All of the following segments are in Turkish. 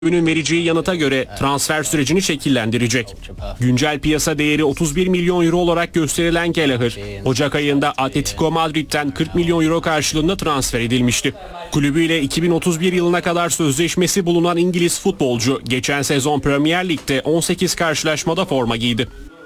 Kulübünün vereceği yanıta göre transfer sürecini şekillendirecek. Güncel piyasa değeri 31 milyon euro olarak gösterilen Gallagher, Ocak ayında Atletico Madrid'den 40 milyon euro karşılığında transfer edilmişti. Kulübüyle 2031 yılına kadar sözleşmesi bulunan İngiliz futbolcu, geçen sezon Premier Lig'de 18 karşılaşmada forma giydi.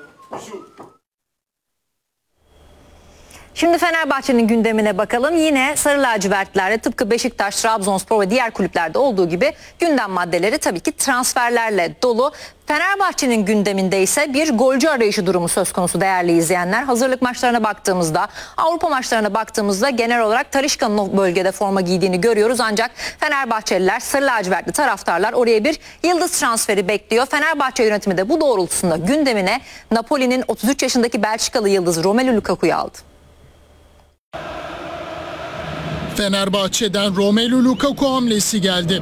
Şimdi Fenerbahçe'nin gündemine bakalım. Yine sarı lacivertlerde tıpkı Beşiktaş, Trabzonspor ve diğer kulüplerde olduğu gibi gündem maddeleri tabii ki transferlerle dolu. Fenerbahçe'nin gündeminde ise bir golcü arayışı durumu söz konusu değerli izleyenler. Hazırlık maçlarına baktığımızda, Avrupa maçlarına baktığımızda genel olarak Talisca'nın o bölgede forma giydiğini görüyoruz. Ancak Fenerbahçeliler, sarı lacivertli taraftarlar oraya bir yıldız transferi bekliyor. Fenerbahçe yönetimi de bu doğrultusunda gündemine Napoli'nin 33 yaşındaki Belçikalı yıldız Romelu Lukaku'yu aldı. Fenerbahçe'den Romelu Lukaku hamlesi geldi.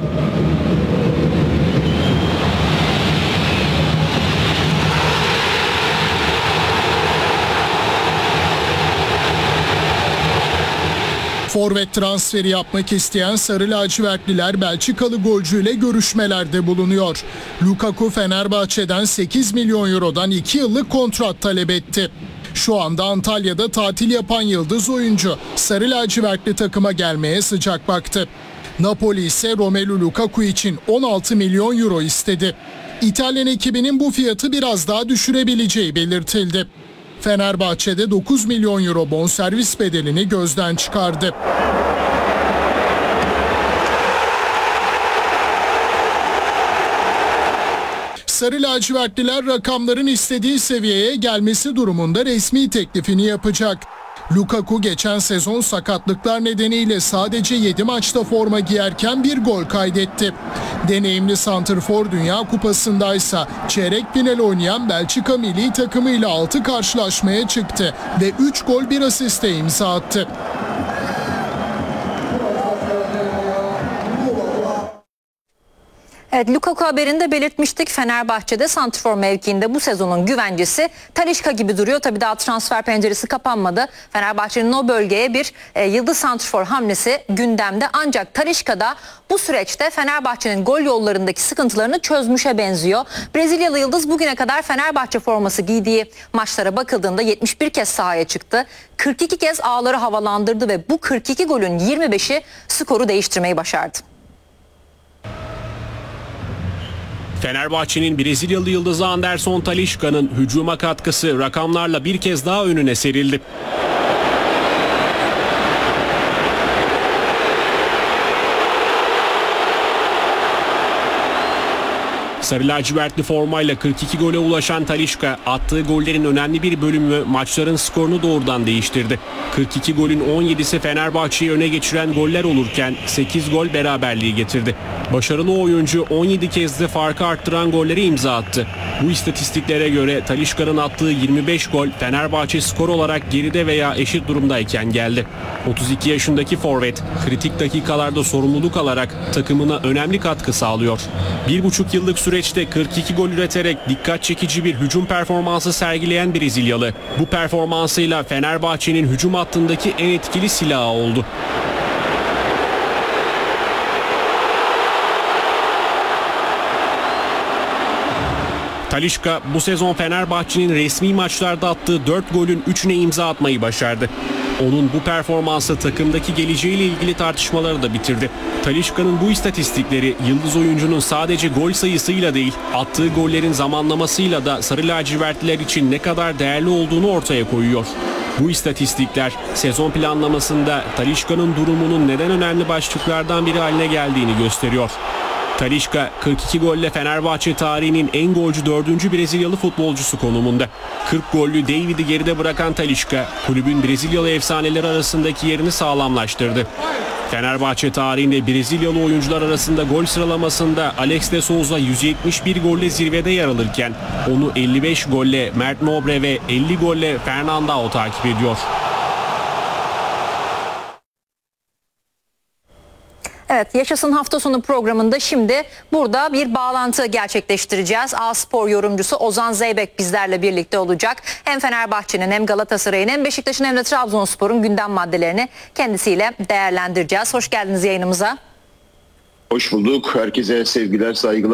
Forvet transferi yapmak isteyen sarı lacivertliler Belçikalı golcüyle görüşmelerde bulunuyor. Lukaku Fenerbahçe'den 8 milyon eurodan 2 yıllık kontrat talep etti. Şu anda Antalya'da tatil yapan yıldız oyuncu sarı lacivertli takıma gelmeye sıcak baktı. Napoli ise Romelu Lukaku için 16 milyon euro istedi. İtalyan ekibinin bu fiyatı biraz daha düşürebileceği belirtildi. Fenerbahçe'de 9 milyon euro bonservis bedelini gözden çıkardı. Sarı lacivertliler rakamların istediği seviyeye gelmesi durumunda resmi teklifini yapacak. Lukaku geçen sezon sakatlıklar nedeniyle sadece 7 maçta forma giyerken bir gol kaydetti. Deneyimli santrfor Dünya Kupası'ndaysa çeyrek final oynayan Belçika milli takımıyla 6 karşılaşmaya çıktı ve 3 gol 1 asiste imza attı. Evet, Lukaku haberinde belirtmiştik. Fenerbahçe'de santrfor mevkiinde bu sezonun güvencesi Talisca gibi duruyor. Tabii daha transfer penceresi kapanmadı. Fenerbahçe'nin o bölgeye bir yıldız santrfor hamlesi gündemde. Ancak Talisca da bu süreçte Fenerbahçe'nin gol yollarındaki sıkıntılarını çözmüşe benziyor. Brezilyalı yıldız bugüne kadar Fenerbahçe forması giydiği maçlara bakıldığında 71 kez sahaya çıktı. 42 kez ağları havalandırdı ve bu 42 golün 25'i skoru değiştirmeyi başardı. Fenerbahçe'nin Brezilyalı yıldızı Anderson Talisca'nın hücuma katkısı rakamlarla bir kez daha önüne serildi. Sarı lacivertli formayla 42 gole ulaşan Talisca attığı gollerin önemli bir bölümü maçların skorunu doğrudan değiştirdi. 42 golün 17'si Fenerbahçe'yi öne geçiren goller olurken 8 gol beraberliği getirdi. Başarılı oyuncu 17 kez de farkı arttıran golleri imza attı. Bu istatistiklere göre Talisca'nın attığı 25 gol Fenerbahçe skor olarak geride veya eşit durumdayken geldi. 32 yaşındaki forvet kritik dakikalarda sorumluluk alarak takımına önemli katkı sağlıyor. 1,5 yıllık süreçte 42 gol üreterek dikkat çekici bir hücum performansı sergileyen Brezilyalı, bu performansıyla Fenerbahçe'nin hücum hattındaki en etkili silahı oldu. Talisca bu sezon Fenerbahçe'nin resmi maçlarda attığı 4 golün 3'üne imza atmayı başardı. Onun bu performansı takımdaki geleceğiyle ilgili tartışmaları da bitirdi. Talisca'nın bu istatistikleri yıldız oyuncunun sadece gol sayısıyla değil, attığı gollerin zamanlamasıyla da sarı lacivertliler için ne kadar değerli olduğunu ortaya koyuyor. Bu istatistikler sezon planlamasında Talisca'nın durumunun neden önemli başlıklardan biri haline geldiğini gösteriyor. Talisca 42 golle Fenerbahçe tarihinin en golcü 4. Brezilyalı futbolcusu konumunda. 40 gollü David'i geride bırakan Talisca, kulübün Brezilyalı efsaneleri arasındaki yerini sağlamlaştırdı. Fenerbahçe tarihinde Brezilyalı oyuncular arasında gol sıralamasında Alex de Souza 171 golle zirvede yer alırken onu 55 golle Mert Nobre ve 50 golle Fernandao takip ediyor. Evet, Yaşasın hafta sonu programında şimdi burada bir bağlantı gerçekleştireceğiz. A-Spor yorumcusu Ozan Zeybek bizlerle birlikte olacak. Hem Fenerbahçe'nin hem Galatasaray'ın hem Beşiktaş'ın hem de Trabzonspor'un gündem maddelerini kendisiyle değerlendireceğiz. Hoş geldiniz yayınımıza. Hoş bulduk. Herkese sevgiler, saygılar.